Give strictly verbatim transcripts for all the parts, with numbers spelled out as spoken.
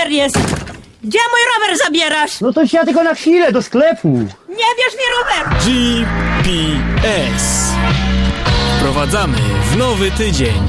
rower jest? Gdzie mój rower zabierasz? No to ja tylko na chwilę do sklepu. Nie bierz mi roweru! G P S. Wprowadzamy w nowy tydzień.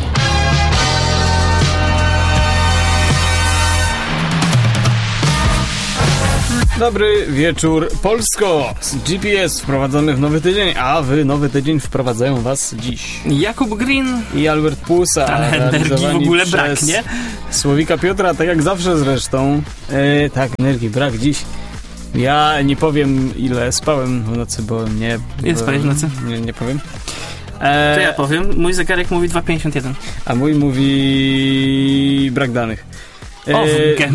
Dobry wieczór, Polsko! Z G P S wprowadzamy w nowy tydzień, a w nowy tydzień wprowadzają was dziś Jakub Green i Albert Pusa. Ale energii w ogóle brak, nie? Słowika Piotra, tak jak zawsze zresztą. E, tak, energii brak dziś. Ja nie powiem, ile spałem w nocy, bo nie... Ile spałeś w nocy? Nie, nie powiem. E, to ja powiem. Mój zegarek mówi dwa pięćdziesiąt jeden. A mój mówi... brak danych. O, e,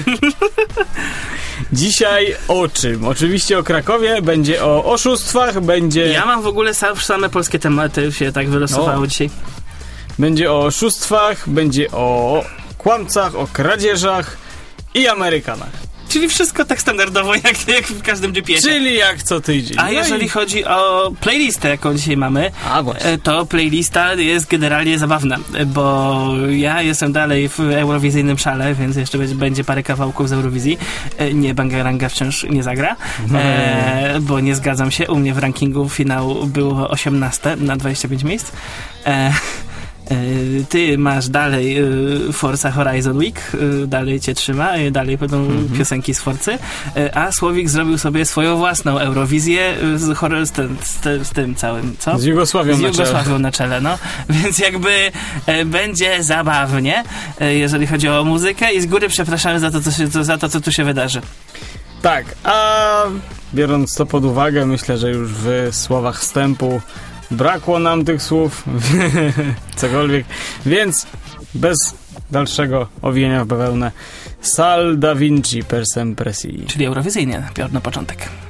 Dzisiaj o czym? Oczywiście o Krakowie, będzie o oszustwach, będzie... Ja mam w ogóle same polskie tematy, się tak wylosowało o. dzisiaj. Będzie o oszustwach, będzie o kłamcach, o kradzieżach i Amerykanach. Czyli wszystko tak standardowo, jak, jak w każdym G P S-ie. Czyli jak co tydzień. A no jeżeli i... chodzi o playlistę, jaką dzisiaj mamy, A, właśnie. to playlista jest generalnie zabawna, bo ja jestem dalej w eurowizyjnym szale, więc jeszcze będzie parę kawałków z Eurowizji. Nie, Bangaranga wciąż nie zagra, no. e, bo nie zgadzam się. U mnie w rankingu finału było osiemnaste na dwadzieścia pięć miejsc. E, Ty masz dalej Forza Horizon Week, dalej cię trzyma, dalej będą mm-hmm. piosenki z Forcy, a Słowik zrobił sobie swoją własną Eurowizję z, z, tym, z, z tym całym, co? Z Jugosławią, z na, Jugosławią czele. na czele, no. Więc jakby będzie zabawnie, jeżeli chodzi o muzykę i z góry przepraszamy za to, co, się, za to, co tu się wydarzy. Tak, a biorąc to pod uwagę, myślę, że już w słowach wstępu brakło nam tych słów, cokolwiek, więc bez dalszego owijania w bawełnę Sal da Vinci per sempre si. Czyli eurowizyjnie, na początek.